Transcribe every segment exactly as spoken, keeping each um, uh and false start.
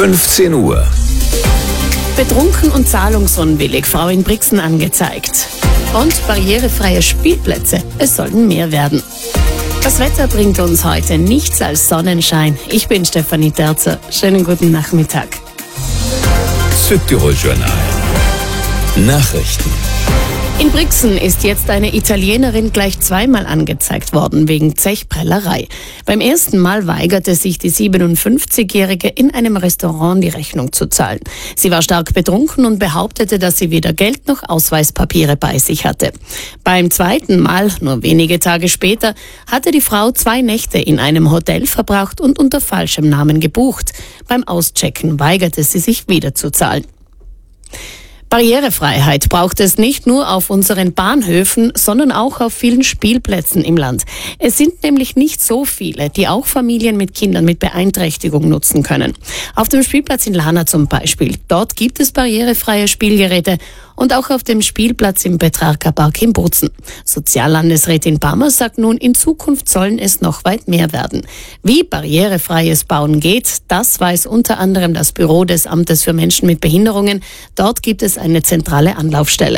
fünfzehn Uhr. Betrunken und zahlungsunwillig, Frau in Brixen angezeigt. Und barrierefreie Spielplätze, es sollten mehr werden. Das Wetter bringt uns heute nichts als Sonnenschein. Ich bin Stefanie Terzer. Schönen guten Nachmittag. Südtirol-Journal. Nachrichten. In Brixen ist jetzt eine Italienerin gleich zweimal angezeigt worden wegen Zechprellerei. Beim ersten Mal weigerte sich die siebenundfünfzigjährige in einem Restaurant die Rechnung zu zahlen. Sie war stark betrunken und behauptete, dass sie weder Geld noch Ausweispapiere bei sich hatte. Beim zweiten Mal, nur wenige Tage später, hatte die Frau zwei Nächte in einem Hotel verbracht und unter falschem Namen gebucht. Beim Auschecken weigerte sie sich wieder zu zahlen. Barrierefreiheit braucht es nicht nur auf unseren Bahnhöfen, sondern auch auf vielen Spielplätzen im Land. Es sind nämlich nicht so viele, die auch Familien mit Kindern mit Beeinträchtigung nutzen können. Auf dem Spielplatz in Lana zum Beispiel. Dort gibt es barrierefreie Spielgeräte und auch auf dem Spielplatz im Petrarca-Park in Bozen. Soziallandesrätin Bammer sagt nun, in Zukunft sollen es noch weit mehr werden. Wie barrierefreies Bauen geht, das weiß unter anderem das Büro des Amtes für Menschen mit Behinderungen. Dort gibt es eine zentrale Anlaufstelle.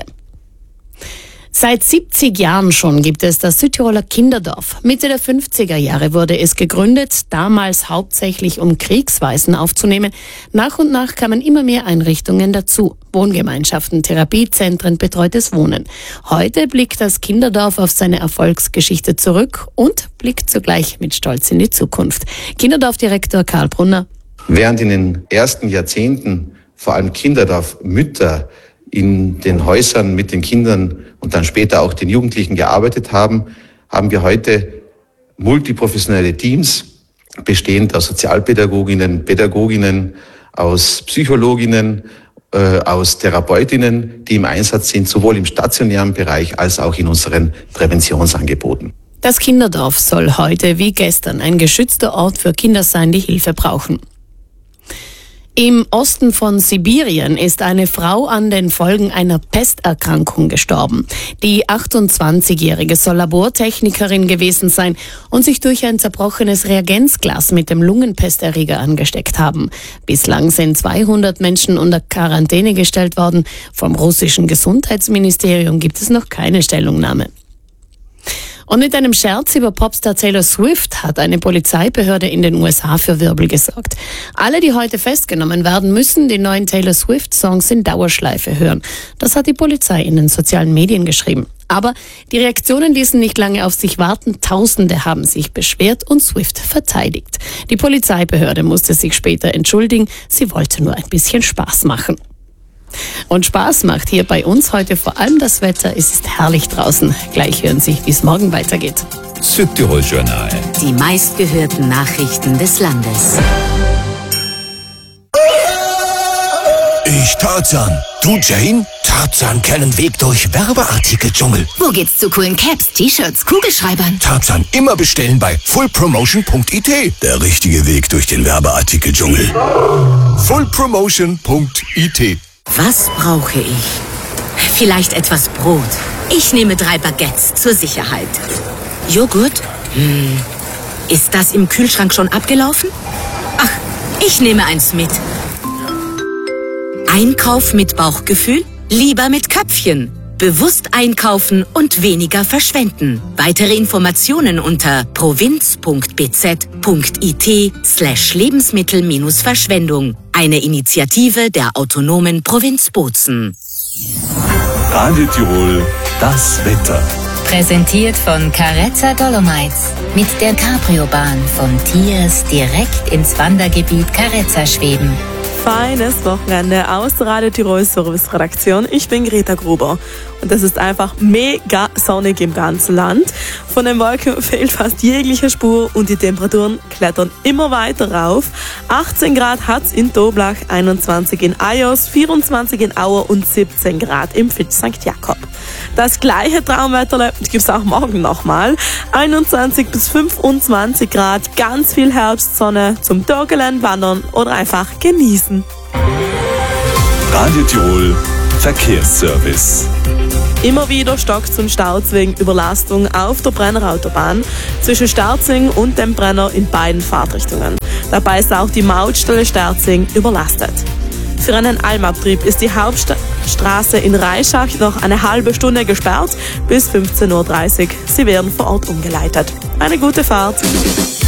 Seit siebzig Jahren schon gibt es das Südtiroler Kinderdorf. Mitte der fünfziger Jahre wurde es gegründet, damals hauptsächlich um Kriegswaisen aufzunehmen. Nach und nach kamen immer mehr Einrichtungen dazu. Wohngemeinschaften, Therapiezentren, betreutes Wohnen. Heute blickt das Kinderdorf auf seine Erfolgsgeschichte zurück und blickt zugleich mit Stolz in die Zukunft. Kinderdorfdirektor Karl Brunner. Während in den ersten Jahrzehnten vor allem Kinderdorfmütter in den Häusern mit den Kindern und dann später auch den Jugendlichen gearbeitet haben, haben wir heute multiprofessionelle Teams, bestehend aus Sozialpädagoginnen, Pädagoginnen, aus Psychologinnen, äh, aus Therapeutinnen, die im Einsatz sind, sowohl im stationären Bereich als auch in unseren Präventionsangeboten. Das Kinderdorf soll heute wie gestern ein geschützter Ort für Kinder sein, die Hilfe brauchen. Im Osten von Sibirien ist eine Frau an den Folgen einer Pesterkrankung gestorben. Die achtundzwanzigjährige soll Labortechnikerin gewesen sein und sich durch ein zerbrochenes Reagenzglas mit dem Lungenpesterreger angesteckt haben. Bislang sind zweihundert Menschen unter Quarantäne gestellt worden. Vom russischen Gesundheitsministerium gibt es noch keine Stellungnahme. Und mit einem Scherz über Popstar Taylor Swift hat eine Polizeibehörde in den U S A für Wirbel gesorgt. Alle, die heute festgenommen werden, müssen die neuen Taylor Swift-Songs in Dauerschleife hören. Das hat die Polizei in den sozialen Medien geschrieben. Aber die Reaktionen ließen nicht lange auf sich warten. Tausende haben sich beschwert und Swift verteidigt. Die Polizeibehörde musste sich später entschuldigen. Sie wollte nur ein bisschen Spaß machen. Und Spaß macht hier bei uns heute vor allem das Wetter. Es ist herrlich draußen. Gleich hören Sie, wie es morgen weitergeht. Südtirol-Journal. Die meistgehörten Nachrichten des Landes. Ich Tarzan. Du Jane? Tarzan kennen Weg durch Werbeartikel-Dschungel. Wo geht's zu coolen Caps, T-Shirts, Kugelschreibern? Tarzan immer bestellen bei full promotion punkt i t. Der richtige Weg durch den Werbeartikel-Dschungel. full promotion punkt i t. Was brauche ich? Vielleicht etwas Brot. Ich nehme drei Baguettes zur Sicherheit. Joghurt? Hm. Ist das im Kühlschrank schon abgelaufen? Ach, ich nehme eins mit. Einkauf mit Bauchgefühl? Lieber mit Köpfchen. Bewusst einkaufen und weniger verschwenden. Weitere Informationen unter provinz punkt b z punkt i t slash Lebensmittel-Verschwendung. Eine Initiative der autonomen Provinz Bozen. Radio Tirol, das Wetter. Präsentiert von Carezza Dolomites. Mit der Cabrio-Bahn von Tiers direkt ins Wandergebiet Carezza schweben. Feines Wochenende aus der Radio Tirol Service Redaktion. Ich bin Greta Gruber und es ist einfach mega sonnig im ganzen Land. Von den Wolken fehlt fast jegliche Spur und die Temperaturen klettern immer weiter rauf. achtzehn Grad hat's in Toblach, einundzwanzig in Ajos, vierundzwanzig in Auer und siebzehn Grad im Fitsch Sankt Jakob. Das gleiche Traumwetter gibt's auch morgen nochmal. einundzwanzig bis fünfundzwanzig Grad, ganz viel Herbstsonne zum Turgeland wandern oder einfach genießen. Radio Tirol Verkehrsservice. Immer wieder stockt und staut wegen Überlastung auf der Brenner Autobahn zwischen Sterzing und dem Brenner in beiden Fahrtrichtungen. Dabei ist auch die Mautstelle Sterzing überlastet. Für einen Almabtrieb ist die Hauptstraße in Reischach noch eine halbe Stunde gesperrt bis fünfzehn Uhr dreißig. Sie werden vor Ort umgeleitet. Eine gute Fahrt!